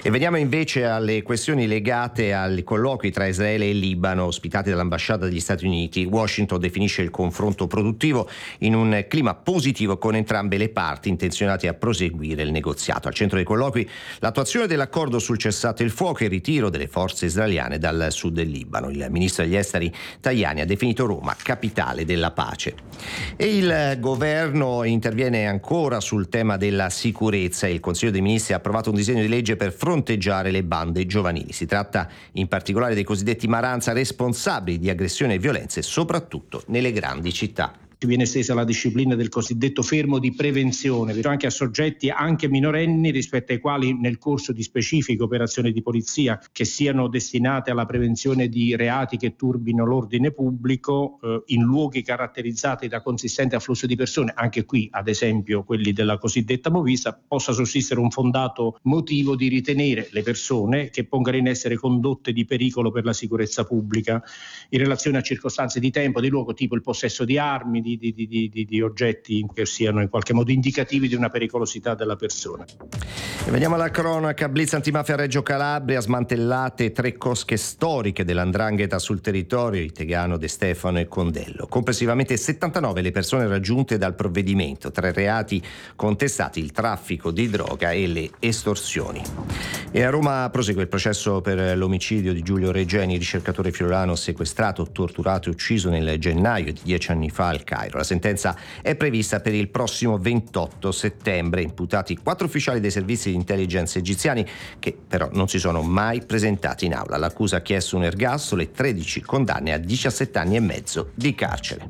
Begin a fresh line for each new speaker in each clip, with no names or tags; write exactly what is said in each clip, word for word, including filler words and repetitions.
E veniamo invece alle questioni legate ai colloqui tra Israele e Libano ospitati dall'ambasciata degli Stati Uniti. Washington definisce il confronto produttivo in un clima positivo con entrambe le parti intenzionate a proseguire il negoziato. Al centro dei colloqui l'attuazione dell'accordo sul cessate il fuoco e il ritiro delle forze israeliane dal sud del Libano. Il ministro degli esteri Tajani ha definito Roma capitale della pace. E il governo interviene ancora sul tema della sicurezza. Il Consiglio dei Ministri ha approvato un disegno di legge per fronteggiare le bande giovanili. Si tratta in particolare dei cosiddetti maranza, responsabili di aggressioni e violenze soprattutto nelle grandi città.
Viene estesa la disciplina del cosiddetto fermo di prevenzione, però anche a soggetti anche minorenni rispetto ai quali nel corso di specifiche operazioni di polizia che siano destinate alla prevenzione di reati che turbino l'ordine pubblico eh, in luoghi caratterizzati da consistente afflusso di persone, anche qui ad esempio quelli della cosiddetta Movisa, possa sussistere un fondato motivo di ritenere le persone che pongano in essere condotte di pericolo per la sicurezza pubblica in relazione a circostanze di tempo, di luogo, tipo il possesso di armi, di Di, di, di, di oggetti che siano in qualche modo indicativi di una pericolosità della persona.
E veniamo alla cronaca. Blitz antimafia a Reggio Calabria, smantellate tre cosche storiche dell'Andrangheta sul territorio di Tegano, De Stefano e Condello. Complessivamente settantanove le persone raggiunte dal provvedimento, tra i reati contestati il traffico di droga e le estorsioni. E a Roma prosegue il processo per l'omicidio di Giulio Regeni, ricercatore friulano sequestrato, torturato e ucciso nel gennaio di dieci anni fa al Cairo. La sentenza è prevista per il prossimo ventotto settembre. Imputati quattro ufficiali dei servizi di intelligence egiziani che però non si sono mai presentati in aula. L'accusa ha chiesto un ergastolo e tredici condanne a diciassette anni e mezzo di carcere.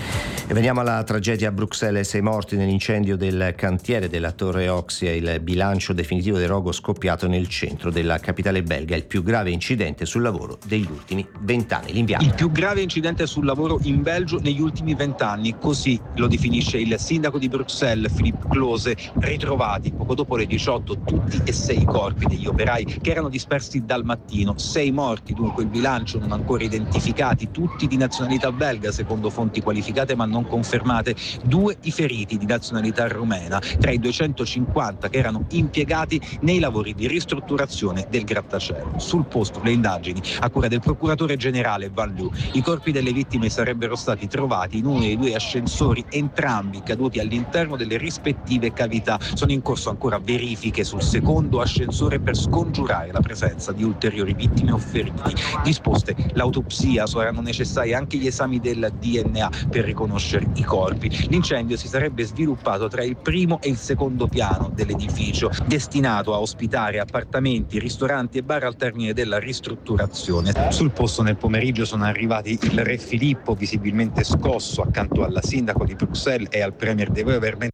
E veniamo alla tragedia a Bruxelles, sei morti nell'incendio del cantiere della Torre Oxia, il bilancio definitivo del rogo scoppiato nel centro della capitale belga, il più grave incidente sul lavoro degli ultimi vent'anni. L'inviato.
Il più grave incidente sul lavoro in Belgio negli ultimi vent'anni, così lo definisce il sindaco di Bruxelles, Philippe Close. Ritrovati poco dopo le diciotto tutti e sei i corpi degli operai che erano dispersi dal mattino. Sei morti, dunque il bilancio, non ancora identificati, tutti di nazionalità belga secondo fonti qualificate ma non confermate. Due i feriti di nazionalità rumena tra i duecentocinquanta che erano impiegati nei lavori di ristrutturazione del grattacielo. Sul posto le indagini a cura del procuratore generale Van Loo. I corpi delle vittime sarebbero stati trovati in uno dei due ascensori, entrambi caduti all'interno delle rispettive cavità. Sono in corso ancora verifiche sul secondo ascensore per scongiurare la presenza di ulteriori vittime o feriti. Disposte l'autopsia, saranno necessari anche gli esami del D N A per riconoscere i corpi. L'incendio si sarebbe sviluppato tra il primo e il secondo piano dell'edificio, destinato a ospitare appartamenti, ristoranti e bar al termine della ristrutturazione. Sul posto nel pomeriggio sono arrivati il re Filippo, visibilmente scosso, accanto al sindaco di Bruxelles e al premier De Wever.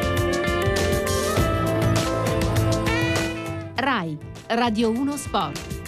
RAI Radio uno Sport.